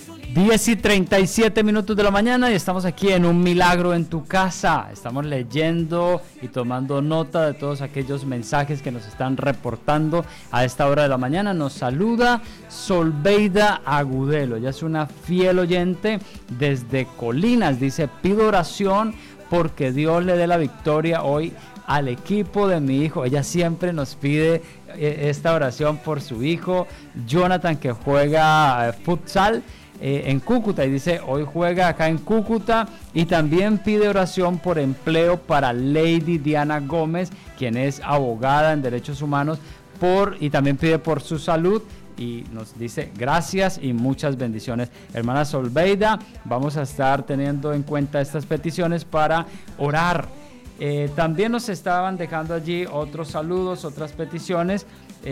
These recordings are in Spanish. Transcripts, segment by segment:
10:37 de la mañana y estamos aquí en Un Milagro en tu Casa. Estamos leyendo y tomando nota de todos aquellos mensajes que nos están reportando a esta hora de la mañana. Nos saluda Solbeida Agudelo. Ella es una fiel oyente desde Colinas. Dice, pido oración porque Dios le dé la victoria hoy al equipo de mi hijo. Ella siempre nos pide esta oración por su hijo Jonathan, que juega futsal en Cúcuta, y dice hoy juega acá en Cúcuta, y también pide oración por empleo para Lady Diana Gómez, quien es abogada en derechos humanos, y también pide por su salud, y nos dice gracias y muchas bendiciones. Hermana Solbeida, vamos a estar teniendo en cuenta estas peticiones para orar. También nos estaban dejando allí otros saludos, otras peticiones.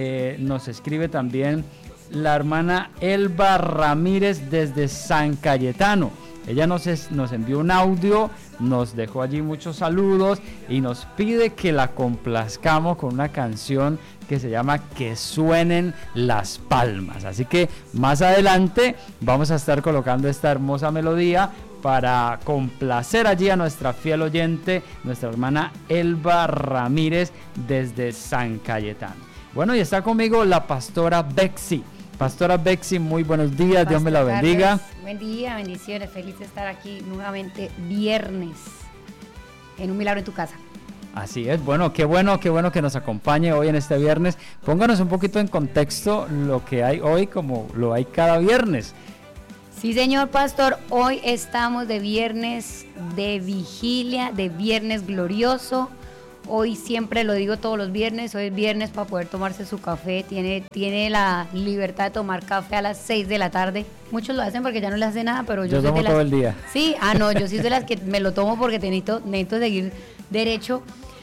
Nos escribe también la hermana Elba Ramírez desde San Cayetano. Ella nos envió un audio, nos dejó allí muchos saludos y nos pide que la complazcamos con una canción que se llama Que suenen las palmas. Así que más adelante vamos a estar colocando esta hermosa melodía para complacer allí a nuestra fiel oyente, nuestra hermana Elba Ramírez desde San Cayetano. Bueno, y está conmigo la pastora Bexy. Pastora Bexy, muy buenos días, Pastor, Dios me la bendiga. Carlos, buen día, bendiciones, feliz de estar aquí nuevamente viernes en Un Milagro en tu Casa. Así es, bueno que nos acompañe hoy en este viernes. Pónganos un poquito en contexto lo que hay hoy como lo hay cada viernes. Sí, señor pastor, hoy estamos de viernes de vigilia, de viernes glorioso. Hoy siempre lo digo todos los viernes, hoy es viernes para poder tomarse su café, tiene la libertad de tomar café a las 6 de la tarde. Muchos lo hacen porque ya no les hace nada, pero yo soy tomo de las... todo el día. Sí, yo sí soy de las que me lo tomo porque necesito seguir derecho.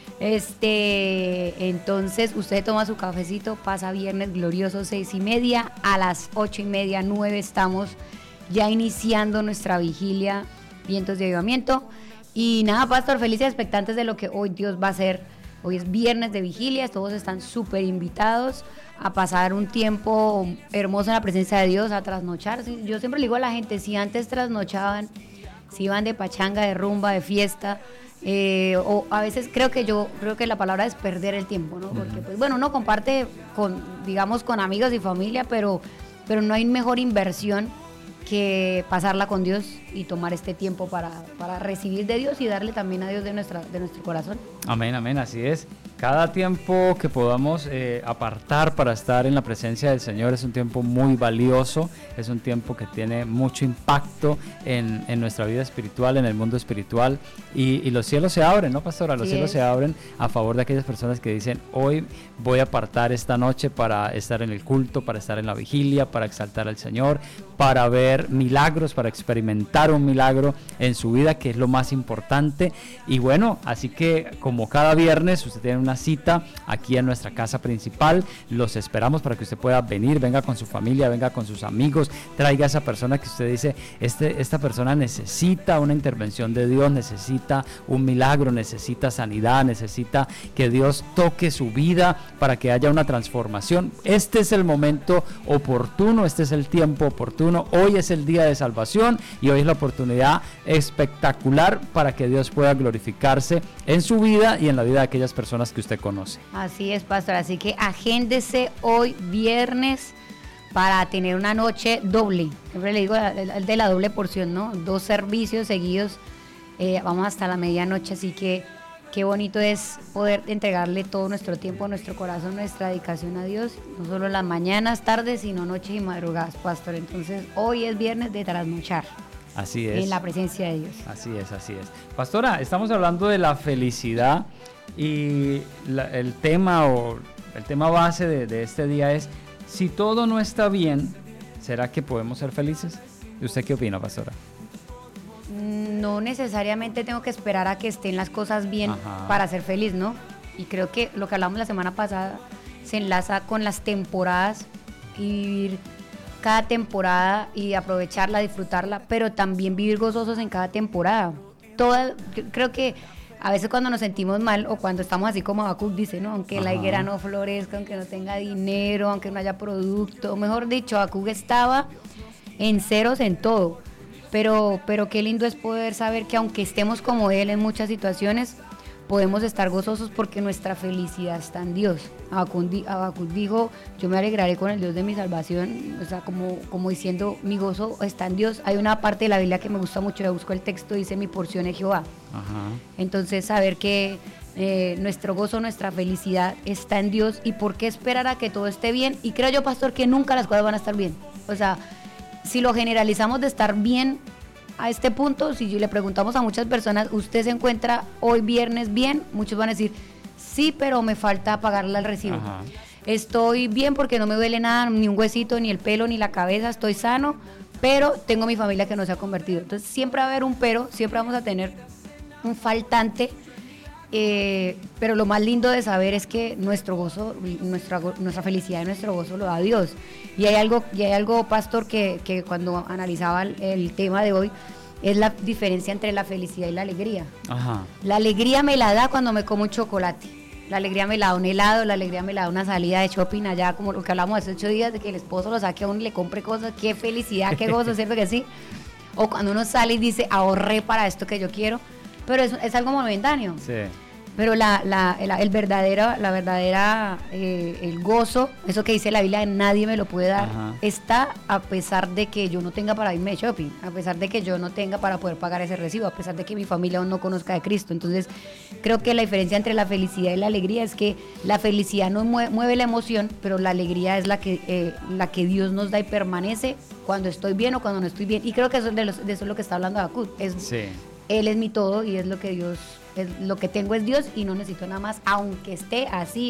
Entonces usted toma su cafecito, pasa viernes glorioso 6:30, a las 8:30, 9 estamos ya iniciando nuestra vigilia, vientos de avivamiento. Y nada, pastor, felices y expectantes de lo que hoy Dios va a hacer. Hoy es viernes de vigilia, todos están súper invitados a pasar un tiempo hermoso en la presencia de Dios, a trasnochar. Yo siempre le digo a la gente, si antes trasnochaban, si iban de pachanga, de rumba, de fiesta, o a veces creo que la palabra es perder el tiempo, ¿no? Porque pues bueno, uno comparte con amigos y familia, pero no hay mejor inversión que pasarla con Dios y tomar este tiempo para recibir de Dios y darle también a Dios de nuestro corazón. Amén, amén, así es. Cada tiempo que podamos apartar para estar en la presencia del Señor es un tiempo muy valioso, es un tiempo que tiene mucho impacto en nuestra vida espiritual, en el mundo espiritual, y los cielos se abren, ¿no, pastora? Los cielos se abren a favor de aquellas personas que dicen, hoy voy a apartar esta noche para estar en el culto, para estar en la vigilia, para exaltar al Señor, para ver milagros, para experimentar un milagro en su vida, que es lo más importante. Y bueno, así que como cada viernes usted tiene una cita aquí en nuestra casa principal, los esperamos para que usted pueda venir, venga con su familia, venga con sus amigos, traiga a esa persona que usted dice, esta persona necesita una intervención de Dios, necesita un milagro, necesita sanidad, necesita que Dios toque su vida para que haya una transformación. Este es el momento oportuno, este es el tiempo oportuno, hoy es el día de salvación y hoy es la oportunidad espectacular para que Dios pueda glorificarse en su vida y en la vida de aquellas personas que usted conoce. Así es, pastor, así que agéndese hoy viernes para tener una noche doble. Siempre le digo el de la doble porción, ¿no? 2 servicios seguidos, vamos hasta la medianoche, así que qué bonito es poder entregarle todo nuestro tiempo, nuestro corazón, nuestra dedicación a Dios, no solo las mañanas, tardes, sino noches y madrugadas, pastor. Entonces hoy es viernes de trasnochar. Así es. En la presencia de Dios. Así es, así es. Pastora, estamos hablando de la felicidad y el tema base de este día es, si todo no está bien, ¿será que podemos ser felices? ¿Y usted qué opina, pastora? No necesariamente tengo que esperar a que estén las cosas bien para ser feliz, ¿no? Y creo que lo que hablamos la semana pasada se enlaza con las temporadas y vivir cada temporada y aprovecharla, disfrutarla, pero también vivir gozosos en cada temporada. Creo que a veces cuando nos sentimos mal o cuando estamos así como Habacuc dice, ¿no? Aunque la higuera no florezca, aunque no tenga dinero, aunque no haya producto, mejor dicho, Habacuc estaba en ceros en todo. Pero qué lindo es poder saber que aunque estemos como Él en muchas situaciones, podemos estar gozosos porque nuestra felicidad está en Dios. Habacuc dijo, yo me alegraré con el Dios de mi salvación, o sea, como diciendo, mi gozo está en Dios. Hay una parte de la Biblia que me gusta mucho, le busco el texto, dice, mi porción es Jehová. Ajá. Entonces, saber que nuestro gozo, nuestra felicidad está en Dios, y por qué esperar a que todo esté bien. Y creo yo, pastor, que nunca las cosas van a estar bien. O sea, si lo generalizamos de estar bien a este punto, si le preguntamos a muchas personas, ¿usted se encuentra hoy viernes bien? Muchos van a decir, sí, pero me falta pagarle el recibo. Ajá. Estoy bien porque no me duele nada, ni un huesito, ni el pelo, ni la cabeza, estoy sano, pero tengo mi familia que no se ha convertido. Entonces siempre va a haber un pero, siempre vamos a tener un faltante. Pero lo más lindo de saber es que nuestro gozo, nuestra felicidad y nuestro gozo lo da Dios. Y hay algo, pastor, que cuando analizaba el tema de hoy, es la diferencia entre la felicidad y la alegría. Ajá. La alegría me la da cuando me como un chocolate, la alegría me la da un helado, la alegría me la da una salida de shopping allá, como lo que hablamos hace 8 días, de que el esposo lo saque a uno y le compre cosas. Qué felicidad, qué gozo, ¿cierto que sí? O cuando uno sale y dice, ahorré para esto que yo quiero, pero es algo momentáneo. Sí. Pero el gozo, eso que dice la Biblia, nadie me lo puede dar, ajá, está a pesar de que yo no tenga para irme de shopping, a pesar de que yo no tenga para poder pagar ese recibo, a pesar de que mi familia aún no conozca de Cristo. Entonces, creo que la diferencia entre la felicidad y la alegría es que la felicidad no mueve la emoción, pero la alegría es la que Dios nos da y permanece cuando estoy bien o cuando no estoy bien. Y creo que de eso es lo que está hablando Habacuc. Sí. Él es mi todo y es lo que Dios... lo que tengo es Dios y no necesito nada más, aunque esté así,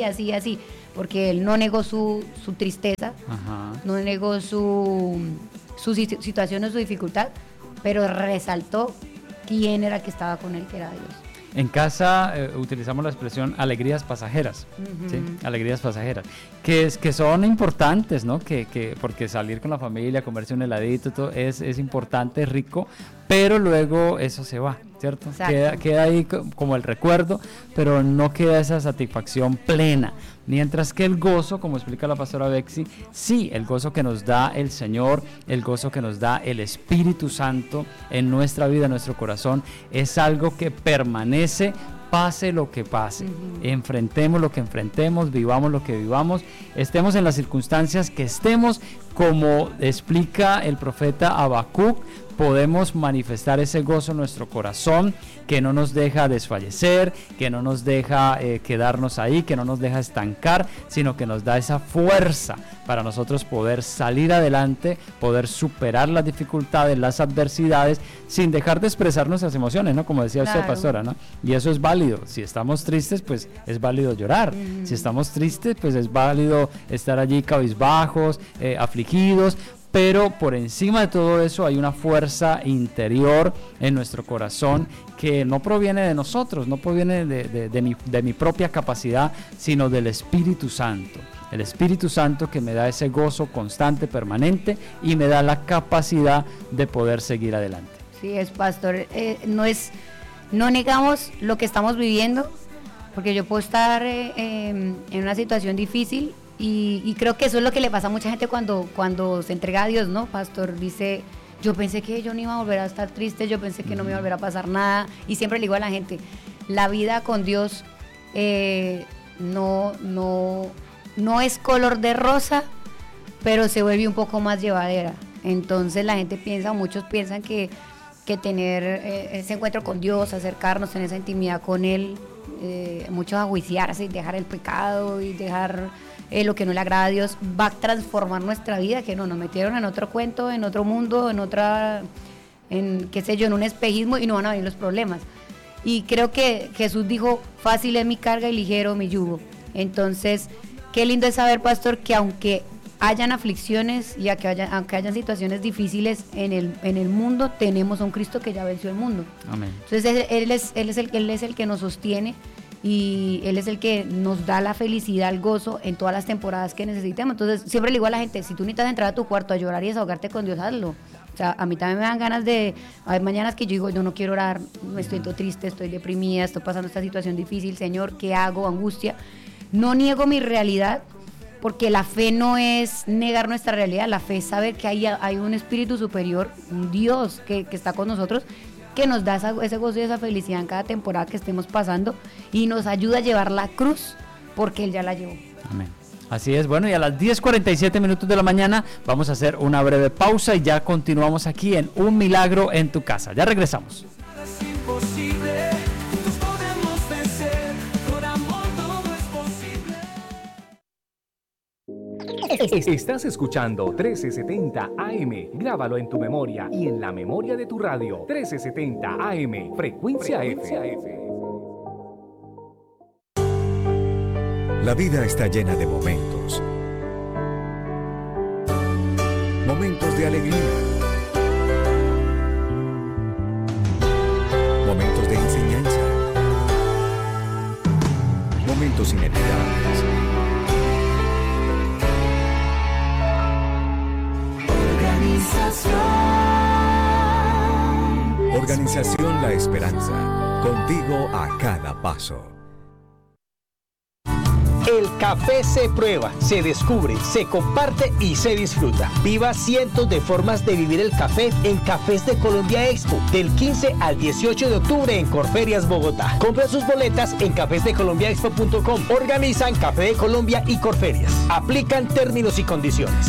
porque Él no negó su tristeza, ajá, no negó su situación o su dificultad, pero resaltó quién era el que estaba con Él, que era Dios. En casa utilizamos la expresión alegrías pasajeras, uh-huh, ¿sí? Alegrías pasajeras, que son importantes, ¿no? Porque salir con la familia, comerse un heladito, todo es importante, es rico, pero luego eso se va, ¿cierto? Queda ahí como el recuerdo, pero no queda esa satisfacción plena. Mientras que el gozo, como explica la pastora Bexy, sí, el gozo que nos da el Señor, el gozo que nos da el Espíritu Santo en nuestra vida, en nuestro corazón, es algo que permanece, pase lo que pase. Uh-huh. Enfrentemos lo que enfrentemos, vivamos lo que vivamos, estemos en las circunstancias que estemos, como explica el profeta Habacuc, podemos manifestar ese gozo en nuestro corazón, que no nos deja desfallecer, que no nos deja quedarnos ahí, que no nos deja estancar, sino que nos da esa fuerza para nosotros poder salir adelante, poder superar las dificultades, las adversidades, sin dejar de expresar nuestras emociones, ¿no? Como decía usted, pastora, ¿no? Y eso es válido. Si estamos tristes, pues es válido llorar. Si estamos tristes, pues es válido estar allí cabizbajos, afligidos. Pero por encima de todo eso hay una fuerza interior en nuestro corazón que no proviene de nosotros, no proviene de mi propia capacidad, sino del Espíritu Santo. El Espíritu Santo que me da ese gozo constante, permanente, y me da la capacidad de poder seguir adelante. Sí, pastor, no negamos lo que estamos viviendo, porque yo puedo estar en una situación difícil. Y creo que eso es lo que le pasa a mucha gente cuando se entrega a Dios, ¿no? Pastor dice, yo pensé que yo no iba a volver a estar triste, yo pensé que no me iba a volver a pasar nada, y siempre le digo a la gente, la vida con Dios no es color de rosa, pero se vuelve un poco más llevadera. Entonces la gente piensa, muchos piensan que tener ese encuentro con Dios, acercarnos en esa intimidad con Él, muchos ajuiciarse y dejar el pecado y dejar lo que no le agrada a Dios, va a transformar nuestra vida, que no, nos metieron en otro cuento, en otro mundo, en qué sé yo, en un espejismo, y no van a venir los problemas. Y creo que Jesús dijo, fácil es mi carga y ligero mi yugo. Entonces, qué lindo es saber, pastor, que aunque hayan aflicciones y aunque hayan situaciones difíciles en el mundo, tenemos a un Cristo que ya venció el mundo. Amén. Entonces Él es el que nos sostiene, y Él es el que nos da la felicidad, el gozo en todas las temporadas que necesitemos. Entonces siempre le digo a la gente, si tú necesitas entrar a tu cuarto a llorar y desahogarte con Dios, hazlo. O sea, a mí también me dan ganas hay mañanas que yo digo, yo no quiero orar, me estoy triste, estoy deprimida, estoy pasando esta situación difícil, Señor, ¿qué hago? Angustia. No niego mi realidad, porque la fe no es negar nuestra realidad, la fe es saber que hay un espíritu superior, un Dios que está con nosotros, que nos da ese gozo y esa felicidad en cada temporada que estemos pasando y nos ayuda a llevar la cruz porque Él ya la llevó. Amén. Así es, bueno, y a las 10:47 minutos de la mañana vamos a hacer una breve pausa y ya continuamos aquí en Un Milagro en tu Casa. Ya regresamos. Es imposible, juntos podemos vencer, por amor todo es posible. Estás escuchando 1370 AM. Grábalo en tu memoria y en la memoria de tu radio. 1370 AM, Frecuencia F. La vida está llena de momentos. Momentos de alegría. Momentos de enseñanza. Momentos inolvidables. Organización La Esperanza. Contigo a cada paso. El café se prueba, se descubre, se comparte y se disfruta. Viva cientos de formas de vivir el café en Cafés de Colombia Expo, del 15 al 18 de octubre en Corferias, Bogotá. Compra sus boletas en cafesdecolombiaexpo.com. Organizan Café de Colombia y Corferias. Aplican términos y condiciones.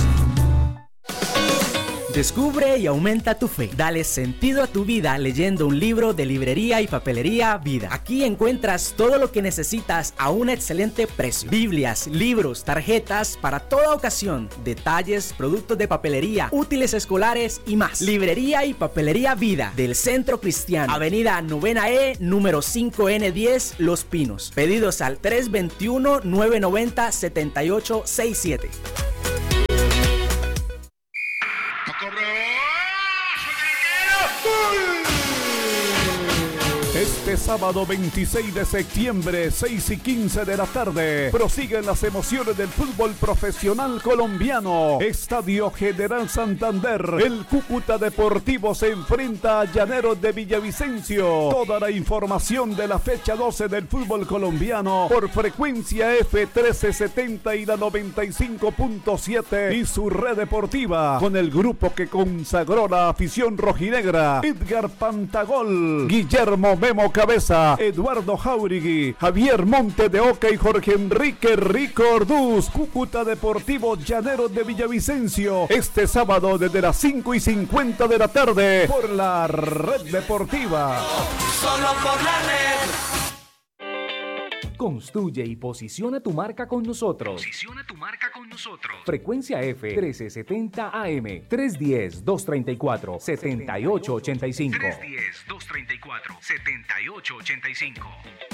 Descubre y aumenta tu fe. Dale sentido a tu vida leyendo un libro de Librería y Papelería Vida. Aquí encuentras todo lo que necesitas a un excelente precio. Biblias, libros, tarjetas para toda ocasión, detalles, productos de papelería, útiles escolares y más. Librería y Papelería Vida del Centro Cristiano, Avenida 9E, número 5N10, Los Pinos. Pedidos al 321-990-7867. Este sábado 26 de septiembre, 6:15 de la tarde, prosiguen las emociones del fútbol profesional colombiano. Estadio General Santander. El Cúcuta Deportivo se enfrenta a Llaneros de Villavicencio. Toda la información de la fecha 12 del fútbol colombiano por Frecuencia F 1370 y la 95.7 y su red deportiva, con el grupo que consagró la afición rojinegra: Edgar Pantagol, Guillermo Memo Cabeza, Eduardo Jauregui, Javier Monte de Oca y Jorge Enrique Rico Orduz. Cúcuta Deportivo Llaneros de Villavicencio, este sábado desde las 5:50 de la tarde por la red deportiva. Solo por la red. Construye y posiciona tu marca con nosotros. Frecuencia F 1370 AM 310-234-7885. 310-234-7885.